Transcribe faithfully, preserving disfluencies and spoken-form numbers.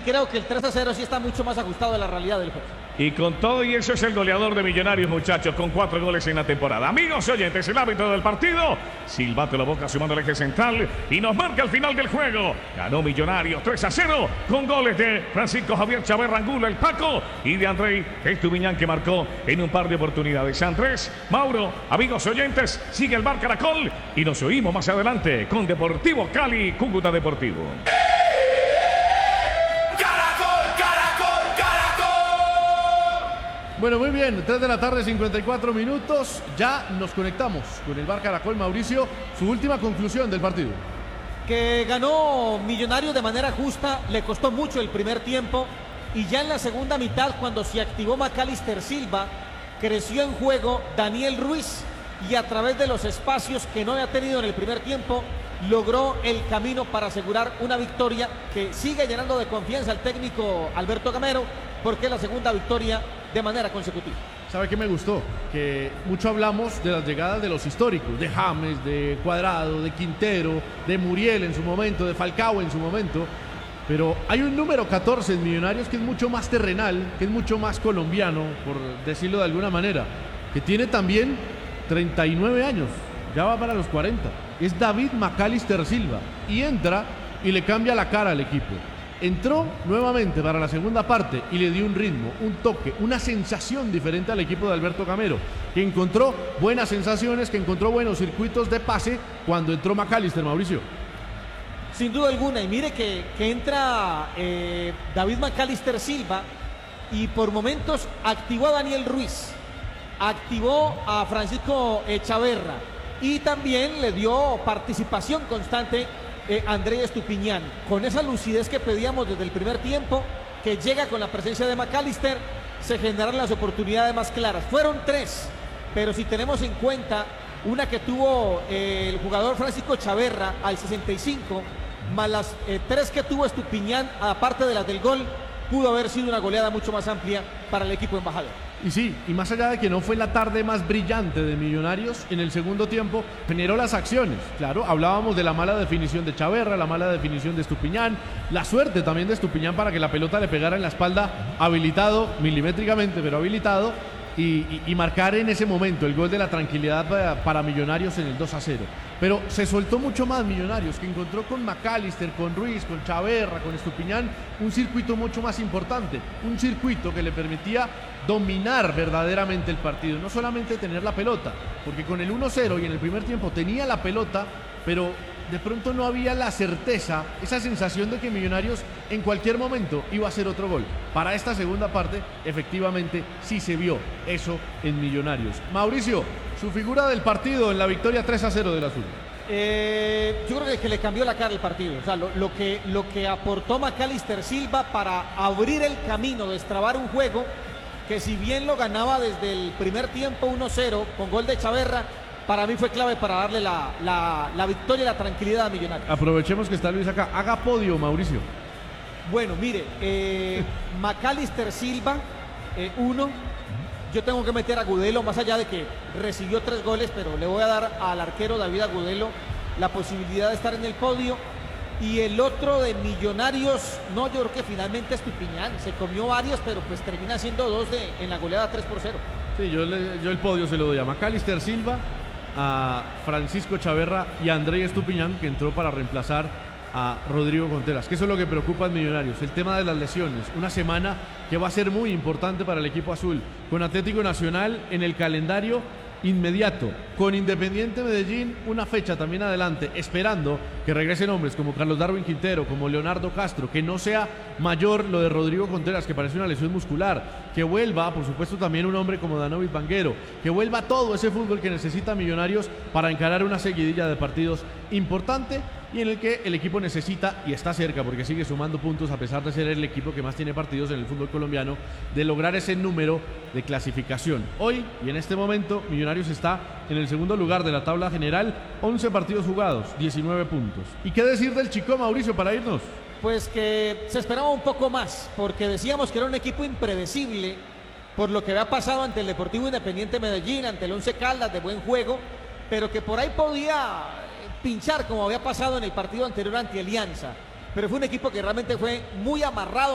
creo que el tres a cero sí está mucho más ajustado a la realidad del juego. Y con todo y eso es el goleador de Millonarios, muchachos, con cuatro goles en la temporada. Amigos oyentes, el árbitro del partido silbato la boca sumando el eje central y nos marca el final del juego. Ganó Millonarios tres a cero con goles de Francisco Javier Chaverra Angulo, el Paco, y de Andrei Estupiñán, que marcó en un par de oportunidades. Andrés, Mauro, amigos oyentes, sigue el Bar Caracol y nos oímos más adelante con Deportivo Cali, Cúcuta Deportivo. Bueno, muy bien, tres de la tarde, cincuenta y cuatro minutos. Ya nos conectamos con el Bar Caracol. Mauricio, su última conclusión del partido. Que ganó Millonarios de manera justa, le costó mucho el primer tiempo y ya en la segunda mitad, cuando se activó Macalister Silva, creció en juego Daniel Ruiz y a través de los espacios que no había tenido en el primer tiempo, logró el camino para asegurar una victoria que sigue llenando de confianza al técnico Alberto Gamero, porque es la segunda victoria de manera consecutiva. ¿Sabe qué me gustó? Que mucho hablamos de las llegadas de los históricos, de James, de Cuadrado, de Quintero, de Muriel en su momento, de Falcao en su momento, pero hay un número catorce en Millonarios que es mucho más terrenal, que es mucho más colombiano, por decirlo de alguna manera, que tiene también treinta y nueve años, ya va para los cuarenta, es David Macalister Silva, y entra y le cambia la cara al equipo. Entró nuevamente para la segunda parte y le dio un ritmo, un toque, una sensación diferente al equipo de Alberto Gamero, que encontró buenas sensaciones, que encontró buenos circuitos de pase cuando entró Macalister, Mauricio. Sin duda alguna, y mire que, que entra eh, David Macalister Silva y por momentos activó a Daniel Ruiz, activó a Francisco Chaverra y también le dio participación constante Eh, André Estupiñán, con esa lucidez que pedíamos desde el primer tiempo, que llega con la presencia de Macalister, se generaron las oportunidades más claras. Fueron tres, pero si tenemos en cuenta una que tuvo eh, el jugador Francisco Chaverra al sesenta y cinco, más las eh, tres que tuvo Estupiñán, aparte de las del gol, pudo haber sido una goleada mucho más amplia para el equipo embajador. Y sí, y más allá de que no fue la tarde más brillante de Millonarios, en el segundo tiempo generó las acciones. Claro, hablábamos de la mala definición de Chaverra, la mala definición de Estupiñán, la suerte también de Estupiñán para que la pelota le pegara en la espalda, habilitado, milimétricamente, pero habilitado, y, y, y marcar en ese momento el gol de la tranquilidad para, para Millonarios en el dos a cero. Pero se soltó mucho más Millonarios, que encontró con Macalister, con Ruiz, con Chaverra, con Estupiñán, un circuito mucho más importante, un circuito que le permitía dominar verdaderamente el partido, no solamente tener la pelota, porque con el uno cero y en el primer tiempo tenía la pelota, pero de pronto no había la certeza, esa sensación de que Millonarios en cualquier momento iba a hacer otro gol. Para esta segunda parte, efectivamente, sí se vio eso en Millonarios. Mauricio, su figura del partido en la victoria tres a cero del Azul. Eh, yo creo que, que le cambió la cara al partido. O sea, lo, lo, que, lo que aportó Macalister Silva para abrir el camino, destrabar un juego que si bien lo ganaba desde el primer tiempo uno cero con gol de Chaverra, para mí fue clave para darle la, la, la victoria y la tranquilidad a Millonarios. Aprovechemos que está Luis acá. Haga podio, Mauricio. Bueno, mire, eh, Macalister Silva, eh, uno. Yo tengo que meter a Agudelo, más allá de que recibió tres goles, pero le voy a dar al arquero David Agudelo la posibilidad de estar en el podio. Y el otro de Millonarios, no, yo creo que finalmente es Estupiñán. Se comió varios, pero pues termina siendo dos de, en la goleada tres por cero. Sí, yo, le, yo el podio se lo doy a Macalister Silva, a Francisco Chaverra y a André Estupiñán, que entró para reemplazar a Rodrigo Conteras, que eso es lo que preocupa a Millonarios, el tema de las lesiones. Una semana que va a ser muy importante para el equipo azul, con Atlético Nacional en el calendario inmediato, con Independiente Medellín una fecha también adelante, esperando que regresen hombres como Carlos Darwin Quintero, como Leonardo Castro, que no sea mayor lo de Rodrigo Conteras, que parece una lesión muscular, que vuelva, por supuesto, también un hombre como Danovic Banguero, que vuelva todo ese fútbol que necesita Millonarios para encarar una seguidilla de partidos importante y en el que el equipo necesita, y está cerca porque sigue sumando puntos a pesar de ser el equipo que más tiene partidos en el fútbol colombiano, de lograr ese número de clasificación. Hoy y en este momento Millonarios está en el segundo lugar de la tabla general, once partidos jugados, diecinueve puntos. ¿Y qué decir del Chico, Mauricio, para irnos? Pues que se esperaba un poco más, porque decíamos que era un equipo impredecible por lo que había pasado ante el Deportivo Independiente Medellín, ante el Once Caldas, de buen juego, pero que por ahí podía pinchar como había pasado en el partido anterior ante Alianza. Pero fue un equipo que realmente fue muy amarrado